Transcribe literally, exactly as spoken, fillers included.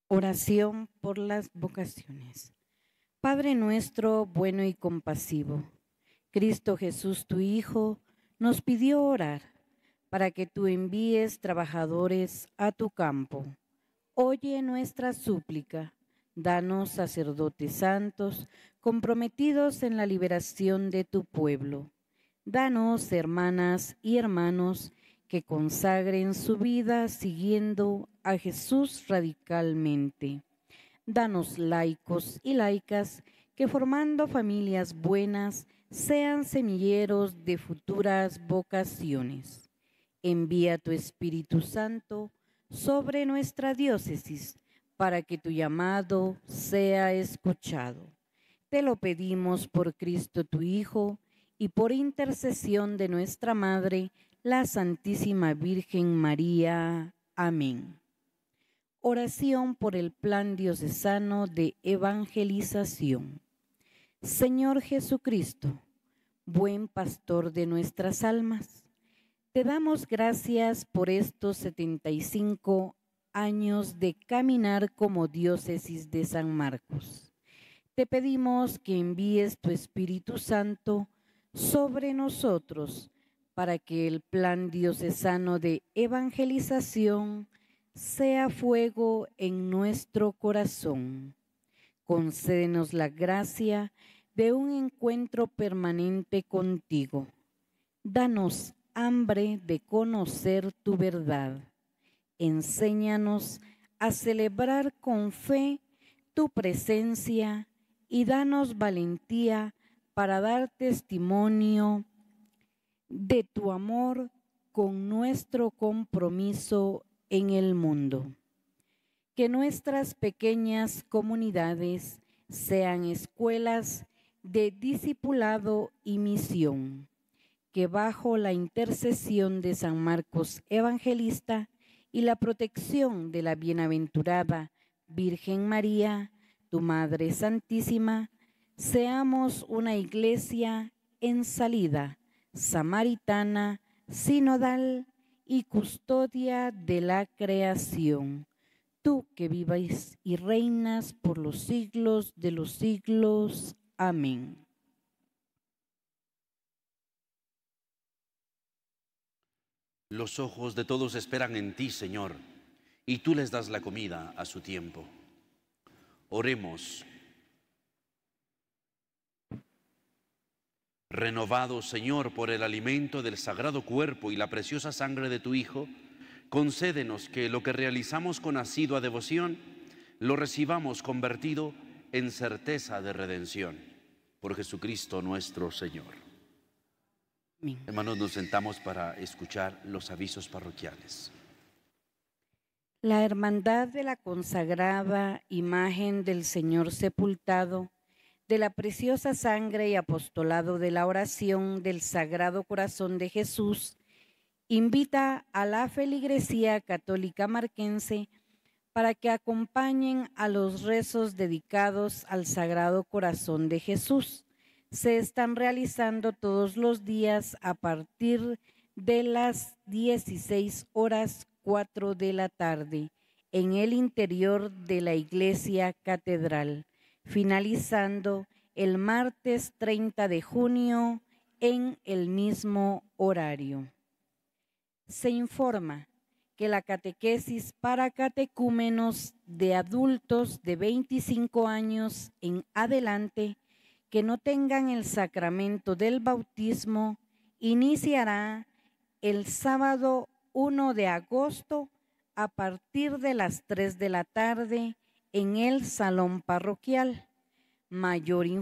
Oración por las vocaciones. Padre nuestro, bueno y compasivo, Cristo Jesús, tu Hijo, nos pidió orar para que tú envíes trabajadores a tu campo. Oye nuestra súplica, danos sacerdotes santos, comprometidos en la liberación de tu pueblo. Danos, hermanas y hermanos, que consagren su vida siguiendo a Jesús radicalmente. Danos laicos y laicas que formando familias buenas sean semilleros de futuras vocaciones. Envía tu Espíritu Santo sobre nuestra diócesis para que tu llamado sea escuchado. Te lo pedimos por Cristo tu Hijo y por intercesión de nuestra Madre, la Santísima Virgen María. Amén. Oración por el Plan Diocesano de Evangelización. Señor Jesucristo, buen pastor de nuestras almas, te damos gracias por estos setenta y cinco años de caminar como diócesis de San Marcos. Te pedimos que envíes tu Espíritu Santo sobre nosotros para que el plan diocesano de evangelización sea fuego en nuestro corazón. Concédenos la gracia de un encuentro permanente contigo. Danos hambre de conocer tu verdad. Enséñanos a celebrar con fe tu presencia y danos valentía para dar testimonio de tu amor con nuestro compromiso en el mundo. Que nuestras pequeñas comunidades sean escuelas de discipulado y misión. Que bajo la intercesión de San Marcos Evangelista y la protección de la bienaventurada Virgen María, tu Madre Santísima, seamos una iglesia en salida, samaritana, sinodal y custodia de la creación. Tú que vivas y reinas por los siglos de los siglos. Amén. Los ojos de todos esperan en ti, Señor, y tú les das la comida a su tiempo. Oremos. Renovados, Señor, por el alimento del sagrado cuerpo y la preciosa sangre de tu Hijo, concédenos que lo que realizamos con asidua devoción lo recibamos convertido en certeza de redención. Por Jesucristo nuestro Señor. Amén. Hermanos, nos sentamos para escuchar los avisos parroquiales. La Hermandad de la consagrada imagen del Señor sepultado, de la preciosa sangre y apostolado de la oración del Sagrado Corazón de Jesús, invita a la feligresía católica marquense para que acompañen a los rezos dedicados al Sagrado Corazón de Jesús. Se están realizando todos los días a partir de las dieciséis horas cuatro de la tarde en el interior de la Iglesia Catedral, finalizando el martes treinta de junio en el mismo horario. Se informa que la catequesis para catecúmenos de adultos de veinticinco años en adelante que no tengan el sacramento del bautismo iniciará el sábado primero de agosto a partir de las tres de la tarde en el salón parroquial. Mayor